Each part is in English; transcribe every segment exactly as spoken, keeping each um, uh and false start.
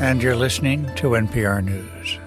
and you're listening to N P R News.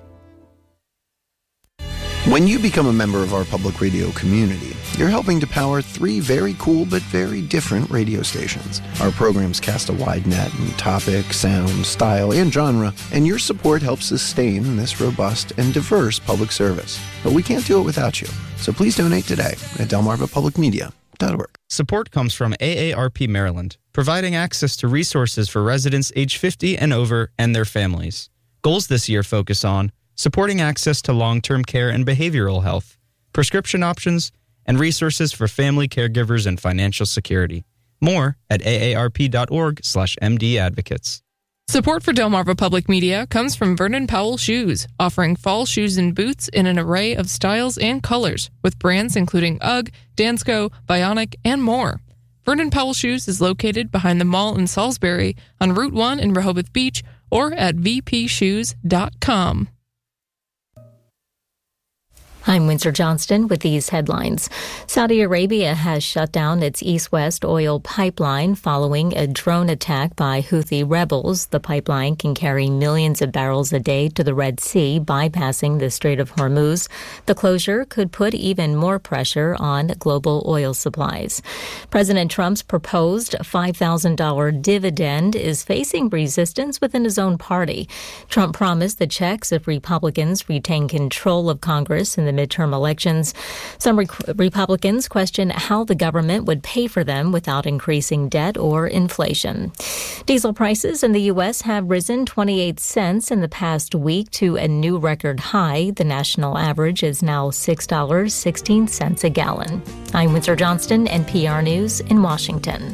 When you become a member of our public radio community, you're helping to power three very cool but very different radio stations. Our programs cast a wide net in topic, sound, style, and genre, and your support helps sustain this robust and diverse public service. But we can't do it without you, so please donate today at delmarva public media dot org. Support comes from A A R P Maryland, providing access to resources for residents age fifty and over and their families. Goals this year focus on supporting access to long-term care and behavioral health, prescription options, and resources for family caregivers and financial security. More at aarp.org slash mdadvocates. Support for Delmarva Public Media comes from Vernon Powell Shoes, offering fall shoes and boots in an array of styles and colors, with brands including UGG, Dansko, Bionic, and more. Vernon Powell Shoes is located behind the mall in Salisbury, on Route one in Rehoboth Beach, or at v p shoes dot com. I'm Windsor Johnston with these headlines. Saudi Arabia has shut down its east-west oil pipeline following a drone attack by Houthi rebels. The pipeline can carry millions of barrels a day to the Red Sea, bypassing the Strait of Hormuz. The closure could put even more pressure on global oil supplies. President Trump's proposed five thousand dollars dividend is facing resistance within his own party. Trump promised the checks if Republicans retain control of Congress in the midterm elections. Some re- Republicans question how the government would pay for them without increasing debt or inflation. Diesel prices in the U S have risen twenty-eight cents in the past week to a new record high. The national average is now six dollars and sixteen cents a gallon. I'm Windsor Johnston, N P R News in Washington.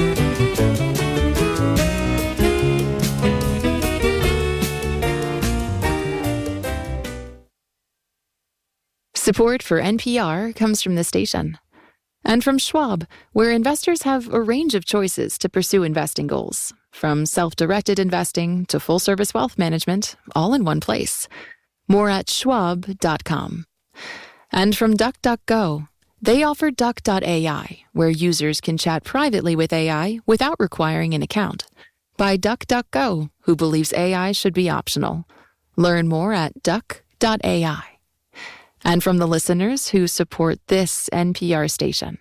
Support for N P R comes from the station. And from Schwab, where investors have a range of choices to pursue investing goals. From self-directed investing to full-service wealth management, all in one place. More at schwab dot com. And from DuckDuckGo, they offer Duck dot A I, where users can chat privately with A I without requiring an account. By DuckDuckGo, who believes A I should be optional. Learn more at duck dot A I. And from the listeners who support this N P R station.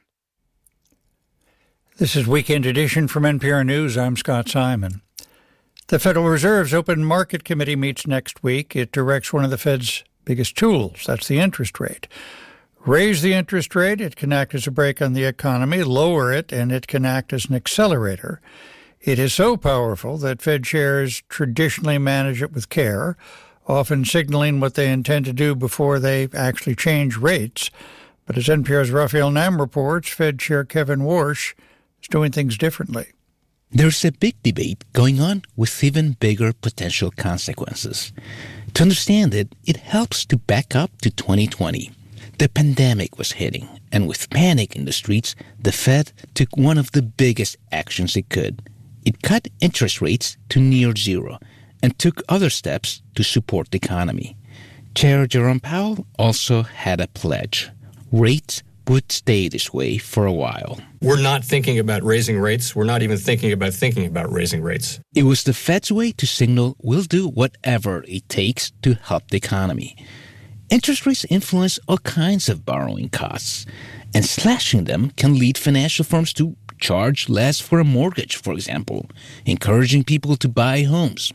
This is Weekend Edition from N P R News. I'm Scott Simon. The Federal Reserve's Open Market Committee meets next week. It directs one of the Fed's biggest tools, that's the interest rate. Raise the interest rate, it can act as a brake on the economy. Lower it, and it can act as an accelerator. It is so powerful that Fed chairs traditionally manage it with care, often signaling what they intend to do before they actually change rates. But as N P R's Raphael Nam reports, Fed Chair Kevin Warsh is doing things differently. There's a big debate going on with even bigger potential consequences. To understand it, it helps to back up to twenty twenty. The pandemic was hitting, and with panic in the streets, the Fed took one of the biggest actions it could. It cut interest rates to near zero, and took other steps to support the economy. Chair Jerome Powell also had a pledge. Rates would stay this way for a while. We're not thinking about raising rates. We're not even thinking about thinking about raising rates. It was the Fed's way to signal we'll do whatever it takes to help the economy. Interest rates influence all kinds of borrowing costs, and slashing them can lead financial firms to charge less for a mortgage, for example, encouraging people to buy homes.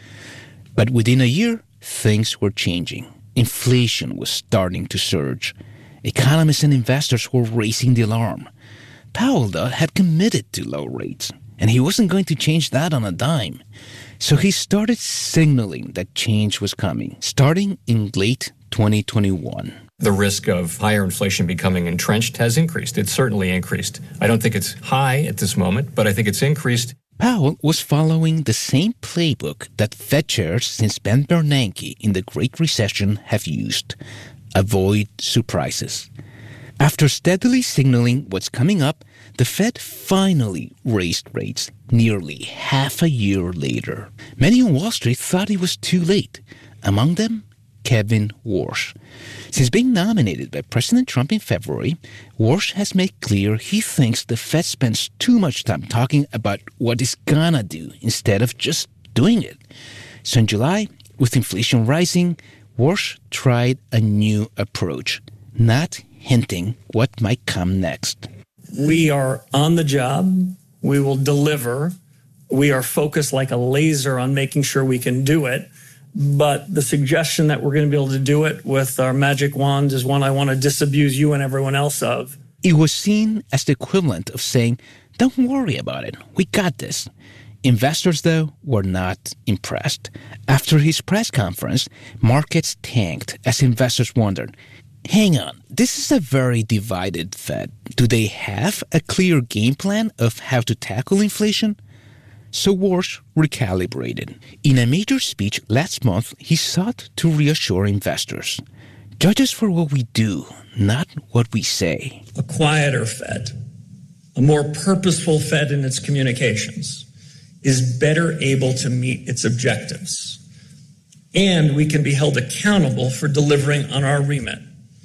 But within a year, things were changing. Inflation was starting to surge. Economists and investors were raising the alarm. Powell, though, had committed to low rates, and he wasn't going to change that on a dime. So he started signaling that change was coming, starting in late twenty twenty-one. The risk of higher inflation becoming entrenched has increased. It's certainly increased. I don't think it's high at this moment, but I think it's increased. Powell was following the same playbook that Fed chairs since Ben Bernanke in the Great Recession have used. Avoid surprises. After steadily signaling what's coming up, the Fed finally raised rates nearly half a year later. Many on Wall Street thought it was too late. Among them, Kevin Warsh. Since being nominated by President Trump in February, Warsh has made clear he thinks the Fed spends too much time talking about what it's gonna do instead of just doing it. So in July, with inflation rising, Warsh tried a new approach, not hinting what might come next. We are on the job. We will deliver. We are focused like a laser on making sure we can do it. But the suggestion that we're going to be able to do it with our magic wands is one I want to disabuse you and everyone else of. It was seen as the equivalent of saying, don't worry about it, we got this. Investors, though, were not impressed. After his press conference, markets tanked as investors wondered, hang on, this is a very divided Fed. Do they have a clear game plan of how to tackle inflation? So Warsh recalibrated. In a major speech last month, he sought to reassure investors. Judge us for what we do, not what we say. A quieter Fed, a more purposeful Fed in its communications, is better able to meet its objectives. And we can be held accountable for delivering on our remit,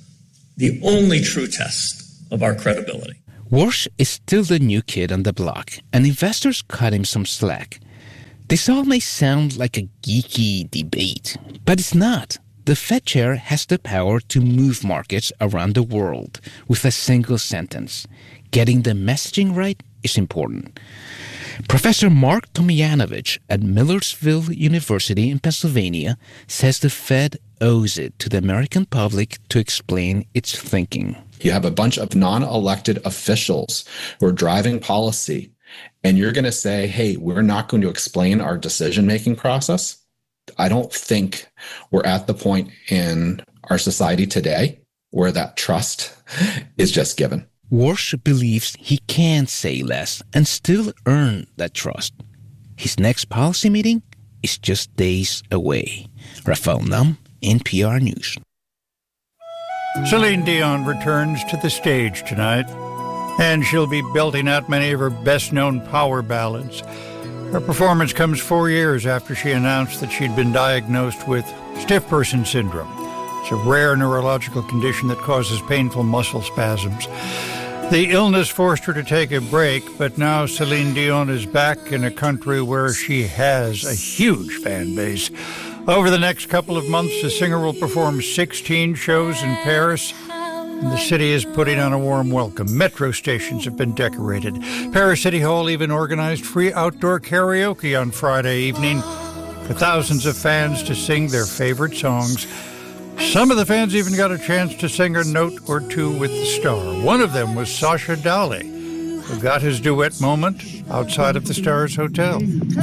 the only true test of our credibility. Warsh is still the new kid on the block, and investors cut him some slack. This all may sound like a geeky debate, but it's not. The Fed chair has the power to move markets around the world with a single sentence. Getting the messaging right is important. Professor Mark Tomjanovich at Millersville University in Pennsylvania says the Fed owes it to the American public to explain its thinking. You have a bunch of non-elected officials who are driving policy, and you're going to say, hey, we're not going to explain our decision-making process. I don't think we're at the point in our society today where that trust is just given. Warsh believes he can say less and still earn that trust. His next policy meeting is just days away. Rafael Nam, N P R News. Celine Dion returns to the stage tonight, and she'll be belting out many of her best-known power ballads. Her performance comes four years after she announced that she'd been diagnosed with stiff person syndrome. It's a rare neurological condition that causes painful muscle spasms. The illness forced her to take a break, but now Celine Dion is back in a country where she has a huge fan base. Over the next couple of months, the singer will perform sixteen shows in Paris, and the city is putting on a warm welcome. Metro stations have been decorated. Paris City Hall even organized free outdoor karaoke on Friday evening for thousands of fans to sing their favorite songs. Some of the fans even got a chance to sing a note or two with the star. One of them was Sasha Dali, who got his duet moment outside of the Stars Hotel.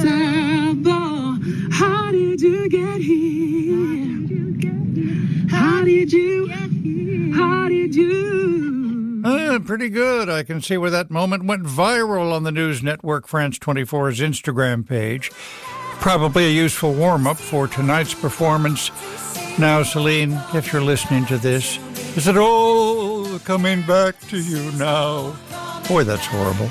How did you get here? How did you? How did you? Uh, pretty good. I can see where that moment went viral on the news network France twenty-four's Instagram page. Probably a useful warm-up for tonight's performance. Now, Celine, if you're listening to this, is it all coming back to you now? Boy, that's horrible.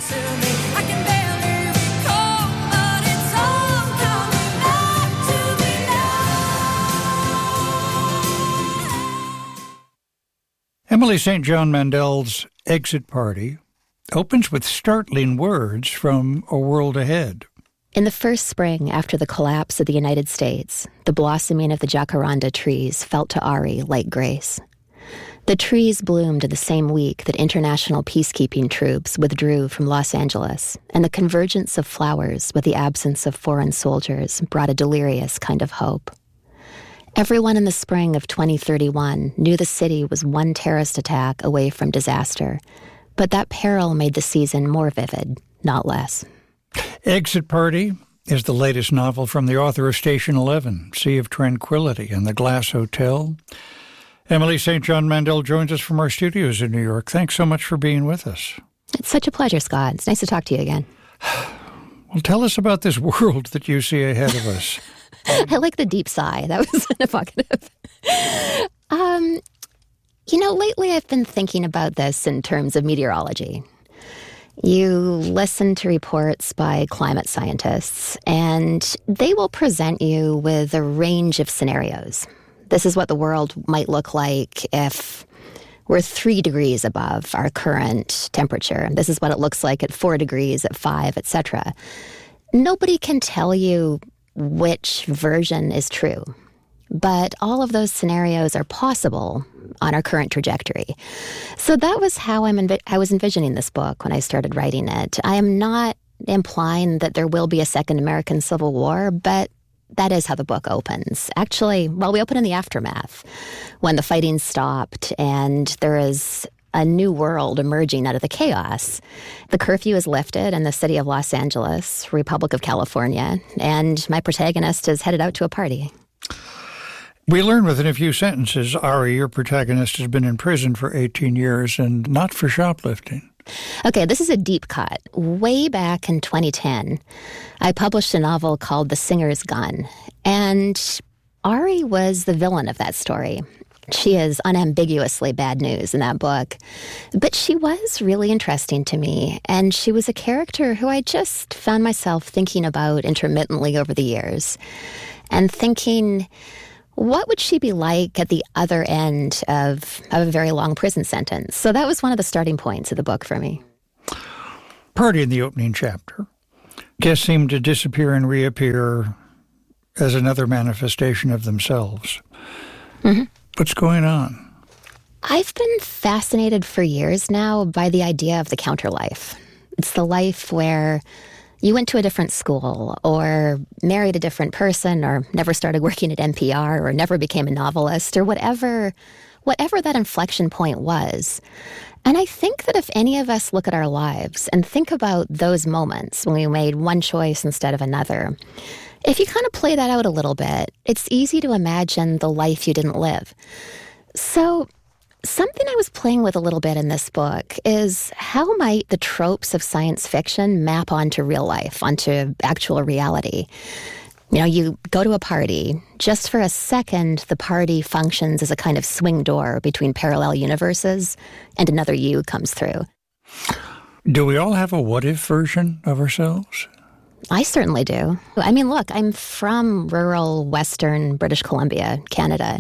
Emily Saint John Mandel's Exit Party opens with startling words from A World Ahead. In the first spring after the collapse of the United States, the blossoming of the jacaranda trees felt to Ari like grace. The trees bloomed the same week that international peacekeeping troops withdrew from Los Angeles, and the convergence of flowers with the absence of foreign soldiers brought a delirious kind of hope. Everyone in the spring of twenty thirty-one knew the city was one terrorist attack away from disaster, but that peril made the season more vivid, not less. Exit Party is the latest novel from the author of Station Eleven, Sea of Tranquility, and The Glass Hotel. Emily Saint John Mandel joins us from our studios in New York. Thanks so much for being with us. It's such a pleasure, Scott. It's nice to talk to you again. Well, tell us about this world that you see ahead of us. I like the deep sigh. That was evocative. um, you know, lately I've been thinking about this in terms of meteorology. You listen to reports by climate scientists, and they will present you with a range of scenarios. This is what the world might look like if we're three degrees above our current temperature. This is what it looks like at four degrees, at five, et cetera. Nobody can tell you which version is true. But all of those scenarios are possible on our current trajectory. So that was how I'm envi- I was envisioning this book when I started writing it. I am not implying that there will be a second American Civil War, but that is how the book opens. Actually, well, we open in the aftermath, when the fighting stopped and there is a new world emerging out of the chaos. The curfew is lifted in the city of Los Angeles, Republic of California, and my protagonist is headed out to a party. We learn within a few sentences, Ari, your protagonist, has been in prison for eighteen years and not for shoplifting. Okay, this is a deep cut. Way back in twenty ten, I published a novel called The Singer's Gun, and Ari was the villain of that story. She is unambiguously bad news in that book, but she was really interesting to me, and she was a character who I just found myself thinking about intermittently over the years, and thinking, what would she be like at the other end of, of a very long prison sentence? So that was one of the starting points of the book for me. Party in the opening chapter. Guests seem to disappear and reappear as another manifestation of themselves. Mm-hmm. What's going on? I've been fascinated for years now by the idea of the counterlife. It's the life where you went to a different school, or married a different person, or never started working at N P R, or never became a novelist, or whatever, whatever that inflection point was. And I think that if any of us look at our lives and think about those moments when we made one choice instead of another, if you kind of play that out a little bit, it's easy to imagine the life you didn't live. So something I was playing with a little bit in this book is how might the tropes of science fiction map onto real life, onto actual reality? You know, you go to a party. Just for a second, the party functions as a kind of swing door between parallel universes, and another you comes through. Do we all have a what-if version of ourselves? I certainly do. I mean, look, I'm from rural western British Columbia, Canada.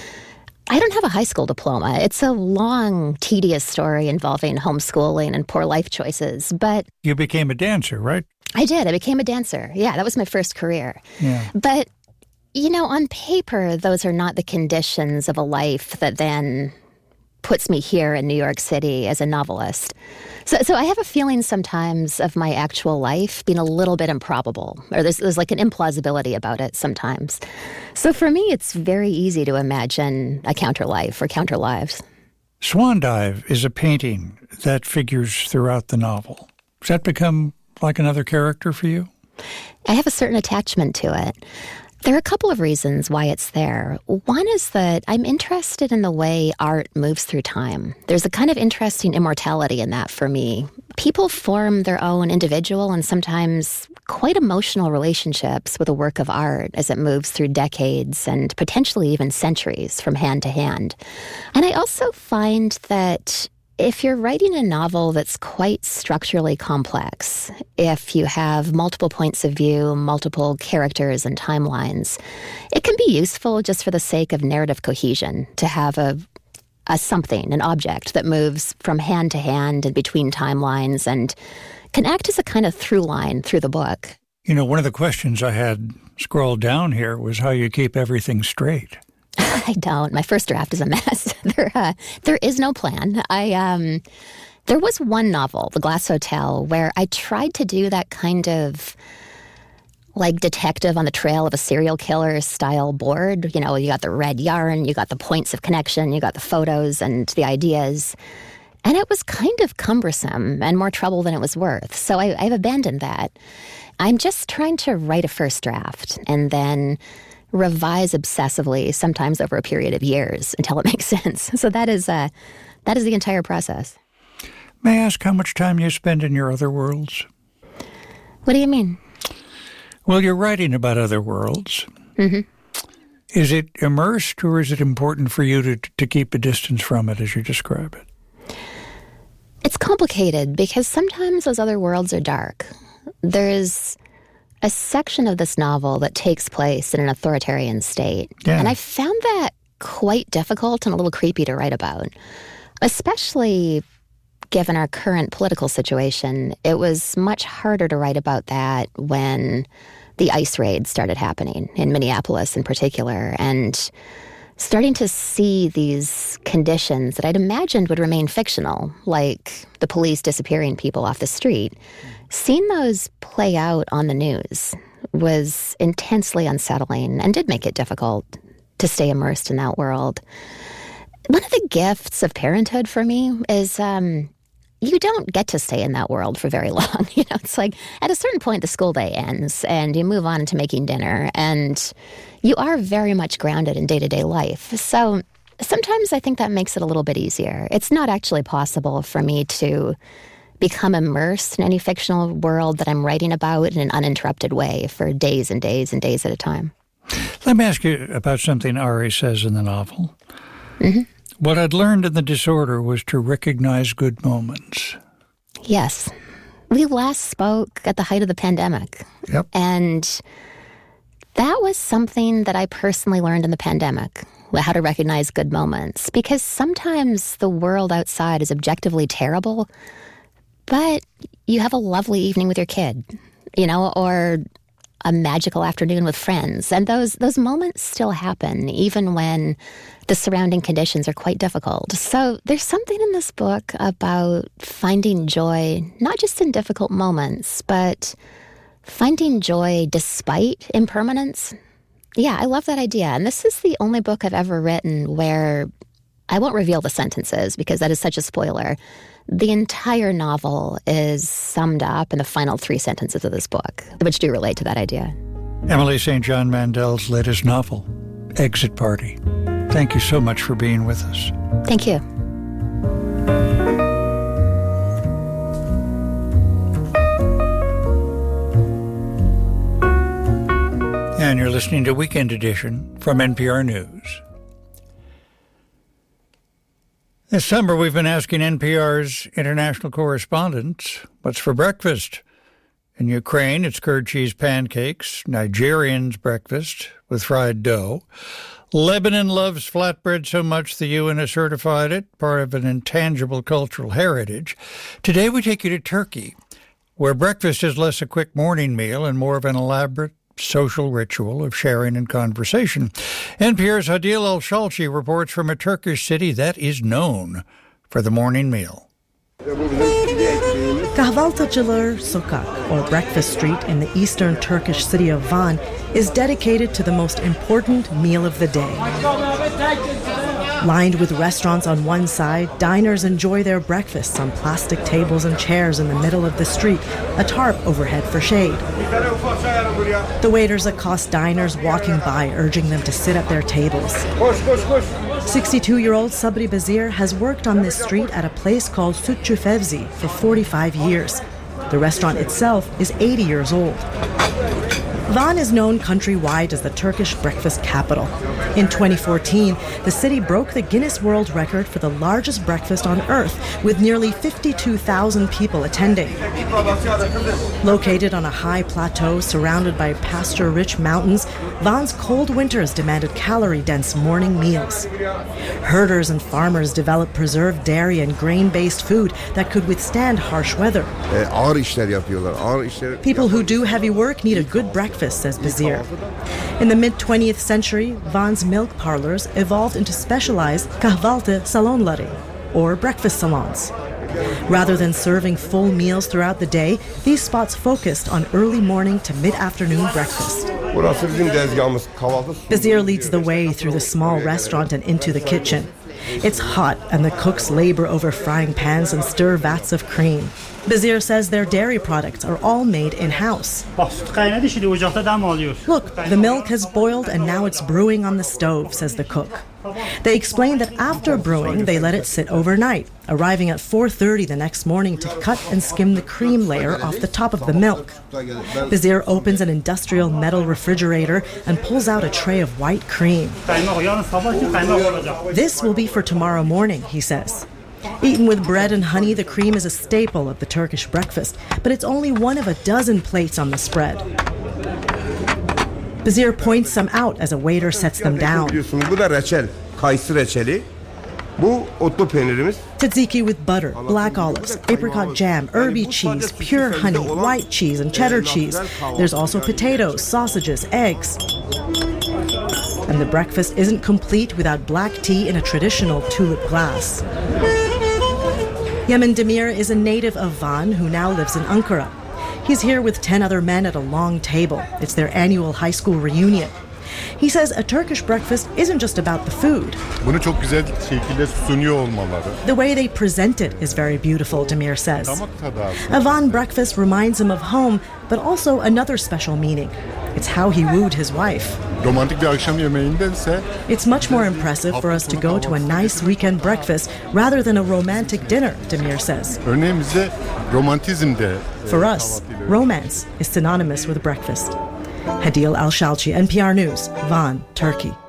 I don't have a high school diploma. It's a long, tedious story involving homeschooling and poor life choices, but... You became a dancer, right? I did. I became a dancer. Yeah, that was my first career. Yeah. But, you know, on paper, those are not the conditions of a life that then puts me here in New York City as a novelist. So so I have a feeling sometimes of my actual life being a little bit improbable, or there's, there's like an implausibility about it sometimes. So for me, it's very easy to imagine a counter life or counter lives. Swan Dive is a painting that figures throughout the novel. Does that become like another character for you? I have a certain attachment to it. There are a couple of reasons why it's there. One is that I'm interested in the way art moves through time. There's a kind of interesting immortality in that for me. People form their own individual and sometimes quite emotional relationships with a work of art as it moves through decades and potentially even centuries from hand to hand. And I also find that if you're writing a novel that's quite structurally complex, if you have multiple points of view, multiple characters and timelines, it can be useful just for the sake of narrative cohesion to have a, a something, an object that moves from hand to hand and between timelines and can act as a kind of through line through the book. You know, one of the questions I had scrolled down here was how you keep everything straight. I don't. My first draft is a mess. there, uh, there is no plan. I, um, there was one novel, The Glass Hotel, where I tried to do that kind of like detective on the trail of a serial killer style board. You know, you got the red yarn, you got the points of connection, you got the photos and the ideas. And it was kind of cumbersome and more trouble than it was worth. So I, I've abandoned that. I'm just trying to write a first draft and then revise obsessively, sometimes over a period of years, until it makes sense. So that is uh, that is the entire process. May I ask how much time you spend in your other worlds? What do you mean? Well, you're writing about other worlds. Mm-hmm. Is it immersed, or is it important for you to, to keep a distance from it as you describe it? It's complicated because sometimes those other worlds are dark. There's a section of this novel that takes place in an authoritarian state. Yeah. And I found that quite difficult and a little creepy to write about, especially given our current political situation. It was much harder to write about that when the ICE raids started happening in Minneapolis in particular, and starting to see these conditions that I'd imagined would remain fictional, like the police disappearing people off the street, seeing those play out on the news was intensely unsettling and did make it difficult to stay immersed in that world. One of the gifts of parenthood for me is um, you don't get to stay in that world for very long. You know, it's like at a certain point the school day ends and you move on into making dinner, and you are very much grounded in day-to-day life. So sometimes I think that makes it a little bit easier. It's not actually possible for me to become immersed in any fictional world that I'm writing about in an uninterrupted way for days and days and days at a time. Let me ask you about something Ari says in the novel. Mm-hmm. What I'd learned in the disorder was to recognize good moments. Yes. We last spoke at the height of the pandemic. Yep. And that was something that I personally learned in the pandemic, how to recognize good moments. Because sometimes the world outside is objectively terrible, but you have a lovely evening with your kid, you know, or a magical afternoon with friends. And those those moments still happen, even when the surrounding conditions are quite difficult. So there's something in this book about finding joy, not just in difficult moments, but finding joy despite impermanence. Yeah, I love that idea. And this is the only book I've ever written where I won't reveal the sentences because that is such a spoiler. The entire novel is summed up in the final three sentences of this book, which do relate to that idea. Emily Saint John Mandel's latest novel, Exit Party. Thank you so much for being with us. Thank you. And you're listening to Weekend Edition from N P R News. This summer, we've been asking N P R's international correspondents what's for breakfast. In Ukraine, it's curd cheese pancakes, Nigerians breakfast with fried dough. Lebanon loves flatbread so much the U N has certified it, part of an intangible cultural heritage. Today, we take you to Turkey, where breakfast is less a quick morning meal and more of an elaborate social ritual of sharing and conversation. N P R's Adil Al-Shalchi reports from a Turkish city that is known for the morning meal. Kahvaltıcılar Sokak, or Breakfast Street in the eastern Turkish city of Van, is dedicated to the most important meal of the day. Lined with restaurants on one side, diners enjoy their breakfasts on plastic tables and chairs in the middle of the street, a tarp overhead for shade. The waiters accost diners walking by, urging them to sit at their tables. sixty-two-year-old Sabri Bazir has worked on this street at a place called Sütçü Fevzi for forty-five years. The restaurant itself is eighty years old. Van is known countrywide as the Turkish breakfast capital. In twenty fourteen, the city broke the Guinness World Record for the largest breakfast on Earth, with nearly fifty-two thousand people attending. Located on a high plateau surrounded by pasture-rich mountains, Van's cold winters demanded calorie-dense morning meals. Herders and farmers developed preserved dairy and grain-based food that could withstand harsh weather. People who do heavy work need a good breakfast, says Bazir. In the mid-twentieth century, Van's milk parlors evolved into specialized kahvaltı salonları, or breakfast salons. Rather than serving full meals throughout the day, these spots focused on early morning to mid-afternoon breakfast. Bazir leads the way through the small restaurant and into the kitchen. It's hot, and the cooks labor over frying pans and stir vats of cream. Bazir says their dairy products are all made in-house. Look, the milk has boiled and now it's brewing on the stove, says the cook. They explain that after brewing, they let it sit overnight, arriving at four thirty the next morning to cut and skim the cream layer off the top of the milk. Bazir opens an industrial metal refrigerator and pulls out a tray of white cream. This will be for tomorrow morning, he says. Eaten with bread and honey, the cream is a staple of the Turkish breakfast, but it's only one of a dozen plates on the spread. Bazir points some out as a waiter sets them down. Bu otlu peynirimiz. Tzatziki with butter, black olives, apricot jam, herby cheese, pure honey, white cheese, and cheddar cheese. There's also potatoes, sausages, eggs. And the breakfast isn't complete without black tea in a traditional tulip glass. Yemen Demir is a native of Van who now lives in Ankara. He's here with ten other men at a long table. It's their annual high school reunion. He says a Turkish breakfast isn't just about the food. Bunu çok güzel şekilde sunuyor olmaları. The way they present it is very beautiful, Demir says. A Van breakfast reminds him of home, but also another special meaning. It's how he wooed his wife. Romantik bir akşam yemeğindense It's much more impressive for us to go to a nice weekend breakfast rather than a romantic dinner, Demir says. örneğin bize romantizm de For us, romance is synonymous with breakfast. Hadil Al-Shalchi, N P R News, Van, Turkey.